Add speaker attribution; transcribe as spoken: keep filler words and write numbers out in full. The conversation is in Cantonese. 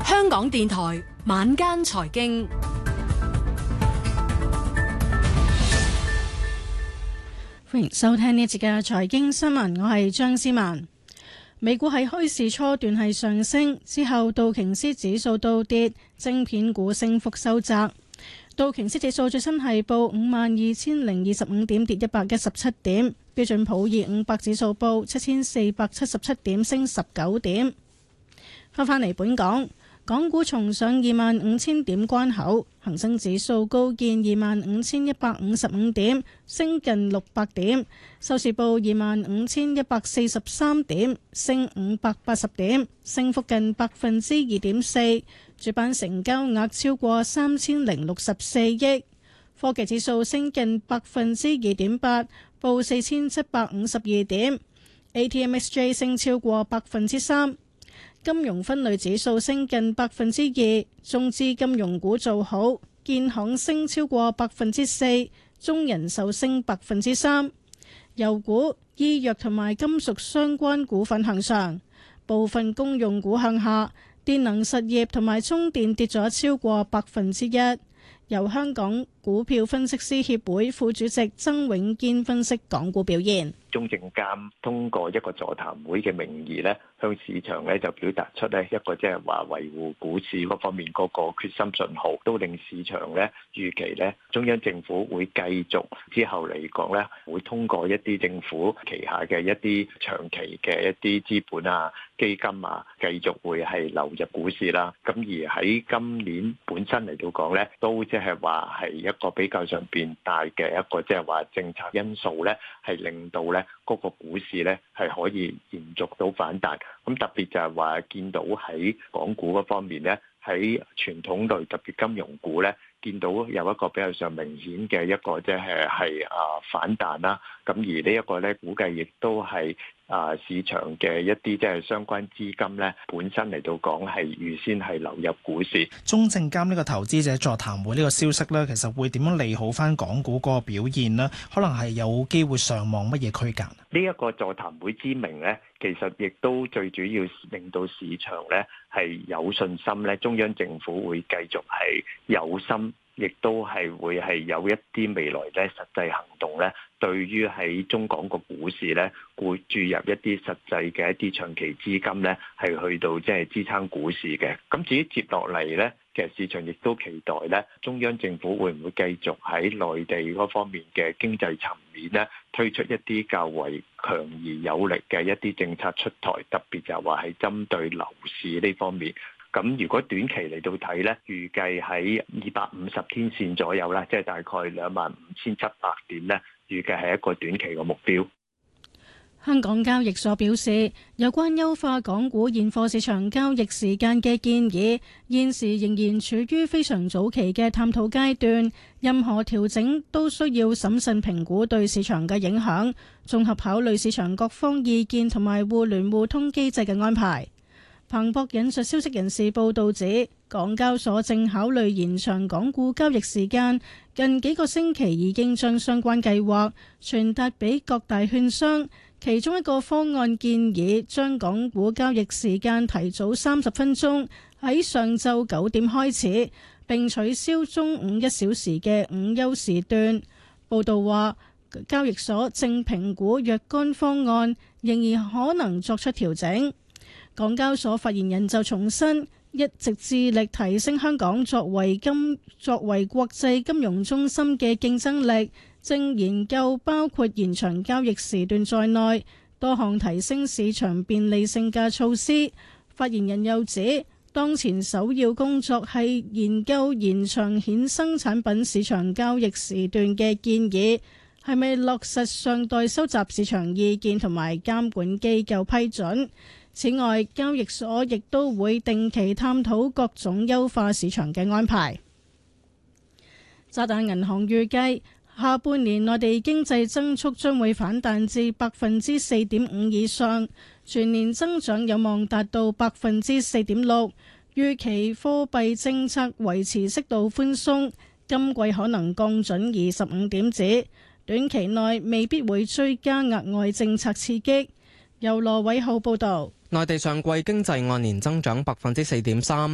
Speaker 1: 香港電台晚間財經，
Speaker 2: 歡迎收聽呢一節嘅財經新聞，我係張思文。美股喺開市初段係上升，之後道瓊斯指數倒跌，晶片股升幅收窄。道瓊斯指數最新係報五萬二千零二十五點，跌一百一十七點。標準普爾五百指數報七千四百七十七點，升十九點。翻返嚟本港，港股重上二萬五千點關口，恒生指數高見二萬五千一百五十五點，升近六百點，收市報二萬五千一百四十三點，升五百八十點，升幅近百分之二點四。主板成交額超過三千零六十四億，科技指數升近百分之二點八，報四千七百五十二點。A T M X J 升超過百分之三，金融分類指數升近百分之二，中資金融股做好，建行升超過百分之四，中人壽升百分之三。油股、醫藥同埋金屬相關股份向上，部分公用股向下。電能實業同埋中電跌咗超過百分之一。由香港股票分析師協會副主席曾永堅分析港股表現。
Speaker 3: 中證監通過一個座談會嘅名義咧，向市場咧就表達出咧一個即係話維護股市嗰方面嗰個決心信號，都令市場咧預期咧中央政府會繼續之後嚟講咧，會通過一啲政府旗下嘅一啲長期嘅一啲資本啊、基金啊，繼續會係流入股市啦。咁而喺今年本身嚟到講咧，都即係話係一個比較上變大嘅一個即係話政策因素咧，係令到咧嗰個股市咧係可以延續到反彈。咁特別就係話見到喺港股嗰方面咧，喺傳統類特別金融股咧，見到有一個比較上明顯嘅一個即係係啊反彈啦。咁而呢一個咧，估計亦都係啊市場嘅一啲即係相關資金咧，本身嚟到講係預先係流入股市。
Speaker 4: 中證監呢個投資者座談會呢個消息咧，其實會點樣利好翻港股嗰個表現呢？可能係有機會上望乜嘢區間？
Speaker 3: 呢一個座談會之名咧，其實亦都最主要令到市場咧係有信心咧，中央政府會繼續係有心，亦都係會係有一啲未來咧實際行動咧，對於喺中港個股市咧，會注入一啲實際嘅一啲長期資金咧，係去到即係支撐股市嘅。咁至於接落嚟咧，其實市場亦都期待咧，中央政府會唔會繼續喺內地嗰方面嘅經濟層面咧，推出一啲較為強而有力嘅一啲政策出台，特別就係話係針對樓市呢方面。咁如果短期嚟到睇咧，預計喺二百五十天線左右啦，即係大概兩萬五千七百點咧，預計係一個短期嘅目標。
Speaker 2: 香港交易所表示，有關優化港股現貨市場交易時間嘅建議，現時仍然處於非常早期嘅探討階段，任何調整都需要審慎評估對市場嘅影響，綜合考慮市場各方意見同埋互聯互通機制嘅安排。彭博引述消息人士報道指，港交所正考慮延長港股交易時間，近幾個星期已經將相關計劃傳達俾各大券商。其中一個方案建議將港股交易時間提早三十分鐘，喺上晝九點開始，並取消中午一小時嘅午休時段。報道話，交易所正評估若干方案，仍然可能作出調整。港交所發言人就重申，一直致力提升香港作為金作為國際金融中心嘅競爭力，正研究包括延長交易時段在內多項提升市場便利性嘅措施。發言人又指，當前首要工作係研究延長衍生產品市場交易時段嘅建議，係咪落實尚待收集市場意見同埋監管機構批准。此外，交易所亦都會定期探討各種優化市場嘅安排。渣打銀行預計下半年內地經濟增速將會反彈至百分之四點五以上，全年增長有望達到百分之四點六。預期貨幣政策維持適度寬鬆，今季可能降準二十五點子，短期內未必會追加額外政策刺激。由羅偉浩報導。
Speaker 5: 內地上季經濟按年增長百分之四點三，